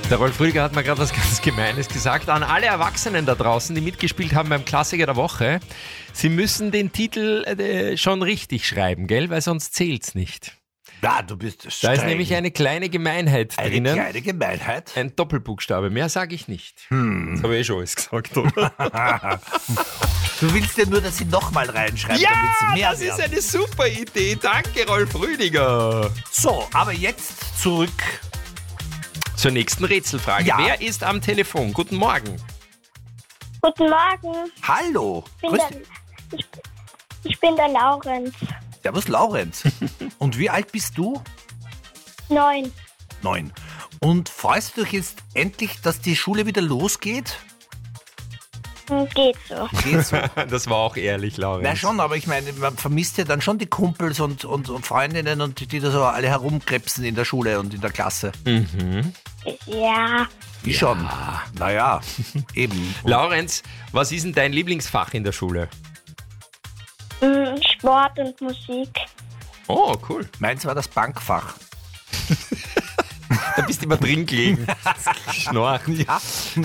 Der Rolf Rüdiger hat mir gerade was ganz Gemeines gesagt. An alle Erwachsenen da draußen, die mitgespielt haben beim Klassiker der Woche, sie müssen den Titel schon richtig schreiben, gell? Weil sonst zählt's nicht. Na, du bist streng. Da ist nämlich eine kleine Gemeinheit drinnen. Eine kleine Gemeinheit? Ein Doppelbuchstabe. Mehr sage ich nicht. Das habe ich schon alles gesagt, oder? Du willst ja nur, dass sie nochmal reinschreiben, Ja, damit sie mehr das ist werden. eine super Idee. Danke, Rolf Rüdiger. So, aber jetzt zurück. Zur nächsten Rätselfrage. Ja. Wer ist am Telefon? Guten Morgen. Guten Morgen, Hallo. ich bin der Laurenz. Servus, Laurenz. Und wie alt bist du? 9. 9. Und freust du dich jetzt endlich, dass die Schule wieder losgeht? Geht so. Geht so. Das war auch ehrlich, Laurenz. Na schon, aber ich meine, man vermisst ja dann schon die Kumpels und Freundinnen und die da so alle herumkrebsen in der Schule und in der Klasse. Ja, Ich schon. Naja, eben. Laurenz, was ist denn dein Lieblingsfach in der Schule? Sport und Musik. Oh, cool. Meins war das Bankfach. Da bist du immer drin gelegen. Schnorchen. Ja.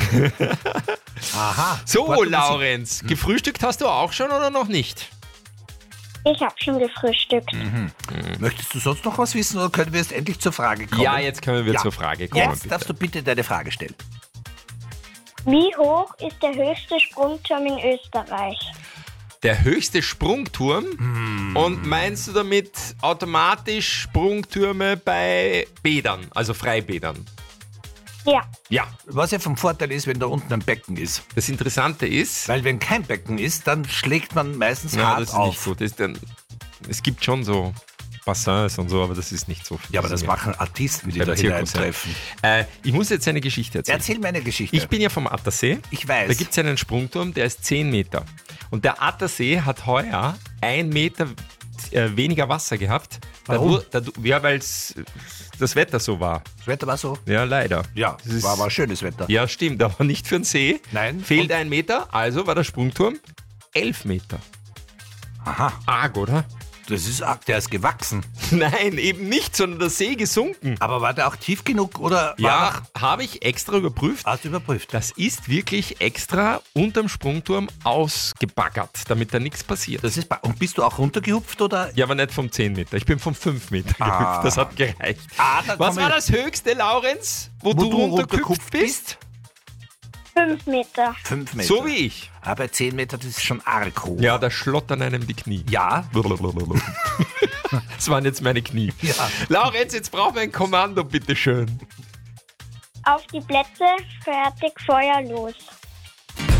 Aha. So, Sport und Laurenz, gefrühstückt hast du auch schon oder noch nicht? Ich habe schon gefrühstückt. Musik. Möchtest du sonst noch was wissen oder können wir jetzt endlich zur Frage kommen? Ja, jetzt können wir Ja. zur Frage kommen. Jetzt darfst du bitte deine Frage stellen. Wie hoch ist der höchste Sprungturm in Österreich? Der höchste Sprungturm. Und meinst du damit automatisch Sprungtürme bei Bädern, also Freibädern? Ja, Ja. Was ja vom Vorteil ist, wenn da unten ein Becken ist. Das Interessante ist, Weil wenn kein Becken ist, dann schlägt man meistens ja, hart das ist auf. nicht so. Das ist dann, es gibt schon so Bassins und so, aber das ist nicht so. Ja, aber das machen Artisten, die Beim da Zirkus, hineintreffen. Ich muss jetzt eine Geschichte erzählen. Erzähl mir eine Geschichte. Ich bin ja vom Attersee. Ich weiß. Da gibt es einen Sprungturm, der ist 10 Meter. Und der Attersee hat heuer 1 Meter weniger Wasser gehabt. Warum? Ja, weil das Wetter so war. Das Wetter war so? Ja, leider. Ja, Das ist- war aber schönes Wetter. Ja, stimmt, aber nicht für den See. Nein. Fehlt Und- 1 Meter, also war der Sprungturm 11 Meter. Aha, Arg, oder? das ist arg, der ist gewachsen. Nein, eben nicht, sondern der See gesunken. Aber war der auch tief genug oder war Ja, habe ich extra überprüft. Hast du überprüft? Das ist wirklich extra unterm Sprungturm ausgebaggert, damit da nichts passiert. Das ist und bist du auch runtergehupft oder? Ja, aber nicht vom 10 Meter. Ich bin vom 5 Meter Ah. gehüpft. Das hat gereicht. Dann Was komm war ich- das höchste, Laurenz, wo du runtergehüpft bist? 5 Meter. 5 Meter. So wie ich. Aber 10 Meter, das ist schon arg hoch. Ja, da schlottern einem die Knie. Ja. Das waren jetzt meine Knie. Ja. Laurenz, jetzt brauchen wir ein Kommando, bitteschön. Auf die Plätze, fertig, Feuer, los.